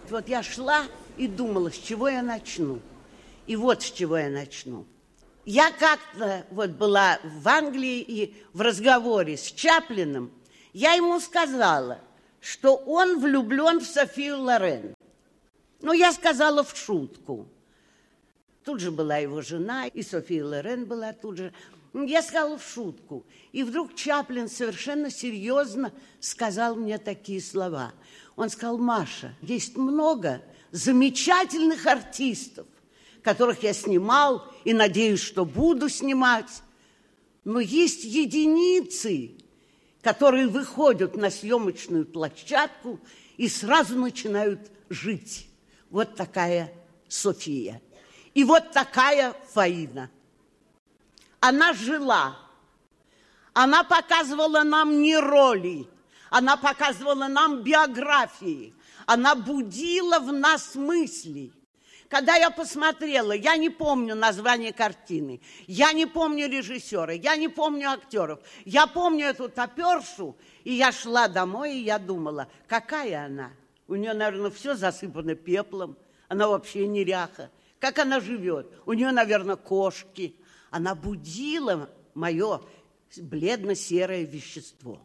Вот я шла и думала, с чего я начну. И вот с чего я начну. Я как-то вот была в Англии и в разговоре с Чаплиным я ему сказала, что он влюблен в Софию Лорен. Ну, я сказала в шутку. Тут же была его жена, и София Лорен была тут же. Я сказала в шутку. И вдруг Чаплин совершенно серьезно сказал мне такие слова. Он сказал: Маша, есть много замечательных артистов, которых я снимал и надеюсь, что буду снимать. Но есть единицы, которые выходят на съемочную площадку и сразу начинают жить. Вот такая София. И вот такая Фаина. Она жила. Она показывала нам не роли. Она показывала нам биографии. Она будила в нас мысли. Когда я посмотрела, я не помню название картины, я не помню режиссера, я не помню актеров. Я помню эту топершу, и я шла домой, и я думала, какая она? У нее, наверное, все засыпано пеплом, она вообще неряха. Как она живет? У нее, наверное, кошки. Она будила мое бледно-серое вещество.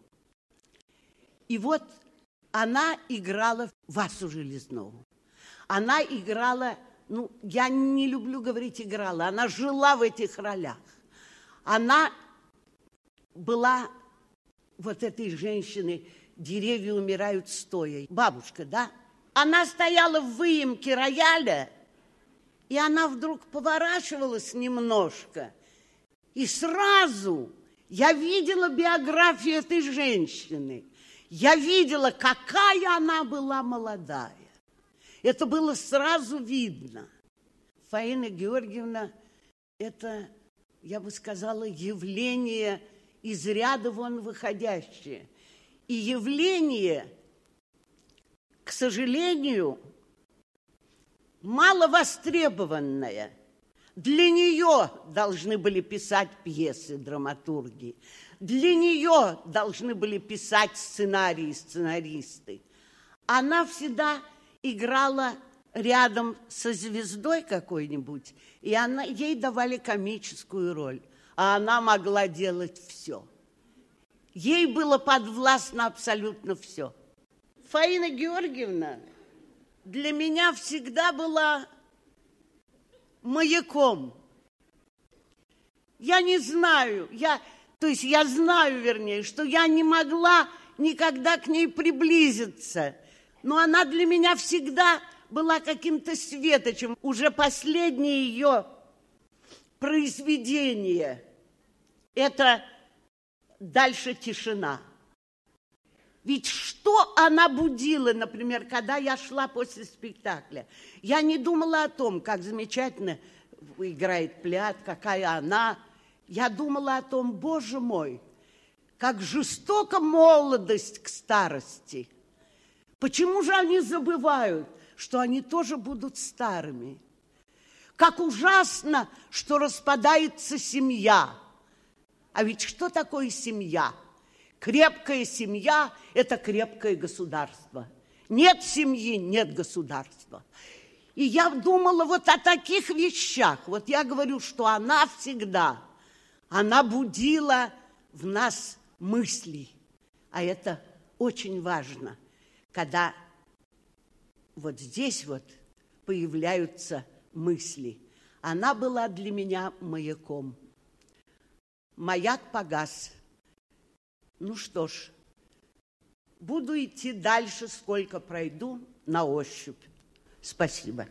И вот она играла Васю Железнову. Она играла... Ну, я не люблю говорить «играла», она жила в этих ролях. Она была вот этой женщиной «Деревья умирают стоя». Бабушка, да? Она стояла в выемке рояля, и она вдруг поворачивалась немножко. И сразу я видела биографию этой женщины. Я видела, какая она была молодая. Это было сразу видно. Фаина Георгиевна – это, я бы сказала, явление из ряда вон выходящее. И явление, к сожалению, мало востребованное. Для нее должны были писать пьесы, драматурги. Для нее должны были писать сценарии, сценаристы. Она всегда... играла рядом со звездой какой-нибудь, и ей давали комическую роль, а она могла делать все. Ей было подвластно абсолютно все. Фаина Георгиевна для меня всегда была маяком. Я не знаю, я знаю, вернее, что я не могла никогда к ней приблизиться, но она для меня всегда была каким-то светочем. Уже последнее ее произведение – это «Дальше тишина». Ведь что она будила, например, когда я шла после спектакля? Я не думала о том, как замечательно играет Плеяд, какая она. Я думала о том, Боже мой, как жестока молодость к старости. Почему же они забывают, что они тоже будут старыми? Как ужасно, что распадается семья. А ведь что такое семья? Крепкая семья – это крепкое государство. Нет семьи – нет государства. И я думала вот о таких вещах. Вот я говорю, что она всегда, она будила в нас мысли. А это очень важно, когда вот здесь вот появляются мысли. Она была для меня маяком. Маяк погас. Ну что ж, буду идти дальше, сколько пройду, на ощупь. Спасибо.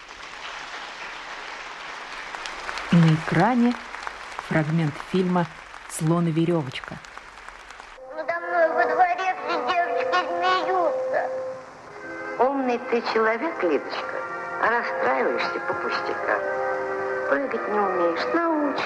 И на экране фрагмент фильма «Слон и веревочка». Надо мной во дворе все девочки смеются. Умный ты человек, Лидочка, а расстраиваешься по пустякам. Прыгать не умеешь, научишься.